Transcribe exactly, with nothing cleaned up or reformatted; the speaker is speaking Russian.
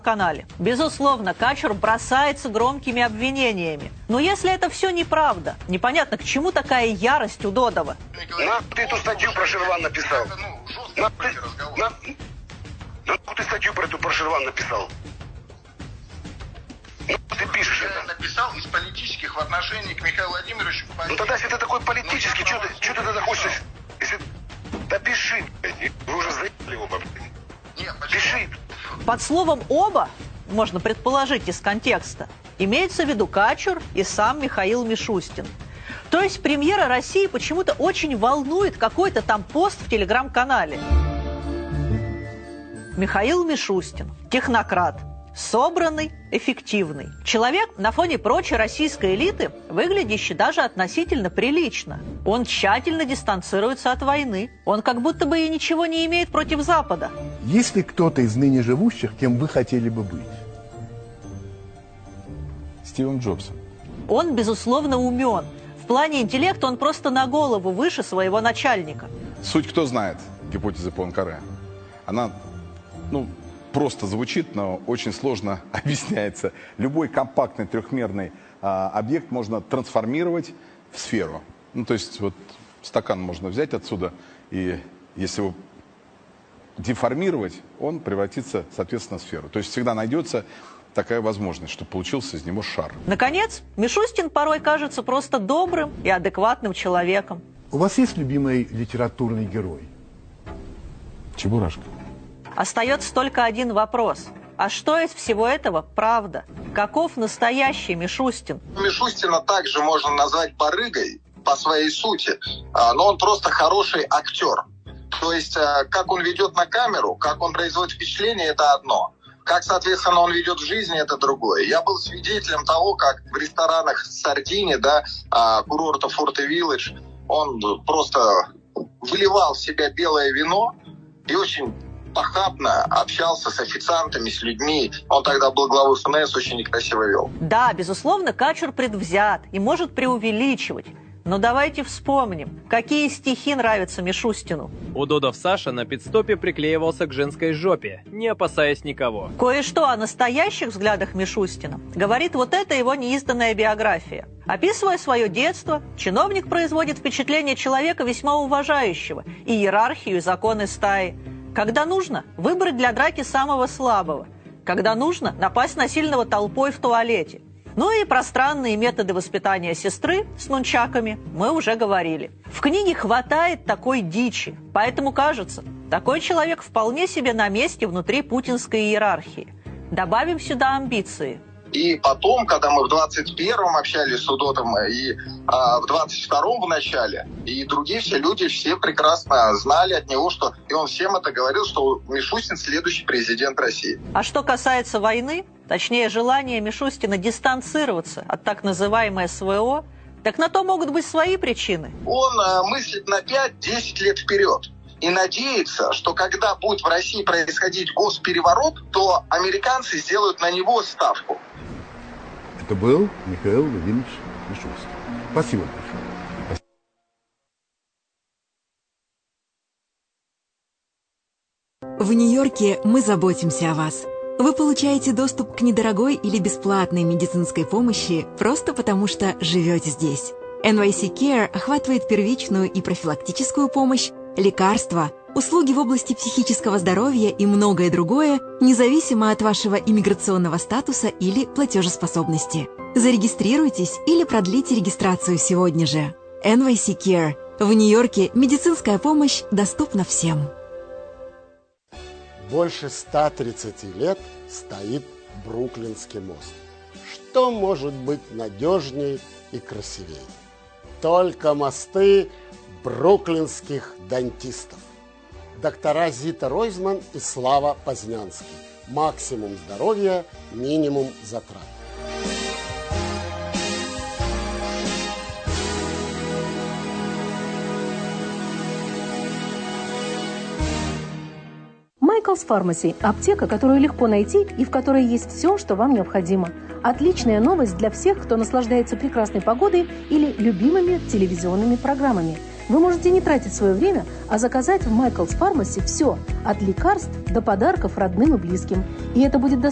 канале. Безусловно, Качур бросается громкими обвинениями. Но если это все неправда, непонятно, к чему такая ярость у Додова. На, ты эту статью про Ширван написал. На, ты, на, на, ты статью про эту про Ширван написал. Ну, ты пишешь это. Написал из политических в отношении к Михаилу Владимировичу. Ну тогда, если ты такой политический, что ты, что ты тогда хочешь? Если... Да пиши, блядь. Вы уже заебали оба, блядь. Нет, пиши. Под словом «оба», можно предположить из контекста, имеется в виду Качур и сам Михаил Мишустин. То есть премьера России почему-то очень волнует какой-то там пост в телеграм-канале. Михаил Мишустин, технократ, собранный, эффективный. Человек на фоне прочей российской элиты, выглядящий даже относительно прилично. Он тщательно дистанцируется от войны. Он как будто бы и ничего не имеет против Запада. Есть ли кто-то из ныне живущих, кем вы хотели бы быть? Стивом Джобсом. Он, безусловно, умен. В плане интеллекта он просто на голову выше своего начальника. Суть кто знает гипотезы Пуанкаре. Она, ну, просто звучит, но очень сложно объясняется. Любой компактный трехмерный а, объект можно трансформировать в сферу. Ну, то есть вот стакан можно взять отсюда, и если его деформировать, он превратится, соответственно, в сферу. То есть всегда найдется такая возможность, что получился из него шар. Наконец, Мишустин порой кажется просто добрым и адекватным человеком. У вас есть любимый литературный герой? Чебурашка. Остается только один вопрос. А что из всего этого правда? Каков настоящий Мишустин? Мишустина также можно назвать барыгой по своей сути, но он просто хороший актер. То есть, как он ведет на камеру, как он производит впечатление, это одно. Как, соответственно, он ведет в жизни, это другое. Я был свидетелем того, как в ресторанах Сардинии, да, курорта Форте-Виллидж, он просто выливал в себя белое вино и очень похабно общался с официантами, с людьми. Он тогда был главой эф эн эс, очень некрасиво вел. Да, безусловно, Качур предвзят и может преувеличивать. Но давайте вспомним, какие стихи нравятся Мишустину. Удодов Саша на пидстопе приклеивался к женской жопе, не опасаясь никого. Кое-что о настоящих взглядах Мишустина говорит вот эта его неизданная биография. Описывая свое детство, чиновник производит впечатление человека весьма уважающего и иерархию, и законы стаи. Когда нужно, выбрать для драки самого слабого. Когда нужно, напасть на сильного толпой в туалете. Ну и про странные методы воспитания сестры с нунчаками мы уже говорили. В книге хватает такой дичи, поэтому кажется, такой человек вполне себе на месте внутри путинской иерархии. Добавим сюда амбиции. И потом, когда мы в двадцать первом общались с Удодом, и а, в двадцать втором в начале, и другие все люди все прекрасно знали от него, что и он всем это говорил, что Мишустин следующий президент России. А что касается войны, точнее желания Мишустина дистанцироваться от так называемой эс вэ о, так на то могут быть свои причины. Он а, мыслит на пять-десять лет вперед. И надеется, что когда будет в России происходить госпереворот, то американцы сделают на него ставку. Это был Михаил Владимирович Мишустин. Спасибо большое. В Нью-Йорке мы заботимся о вас. Вы получаете доступ к недорогой или бесплатной медицинской помощи просто потому, что живете здесь. эн вай си Care охватывает первичную и профилактическую помощь, лекарства, услуги в области психического здоровья и многое другое, независимо от вашего иммиграционного статуса или платежеспособности. Зарегистрируйтесь или продлите регистрацию сегодня же. эн вай си Care. В Нью-Йорке медицинская помощь доступна всем. Больше ста тридцати лет стоит Бруклинский мост. Что может быть надежнее и красивее? Только мосты бруклинских дантистов. Доктора Зита Ройзман и Слава Познянский. Максимум здоровья, минимум затрат. Michael's Pharmacy – аптека, которую легко найти и в которой есть все, что вам необходимо. Отличная новость для всех, кто наслаждается прекрасной погодой или любимыми телевизионными программами. Вы можете не тратить свое время, а заказать в Michael's Pharmacy все – от лекарств до подарков родным и близким. И это будет достаточно.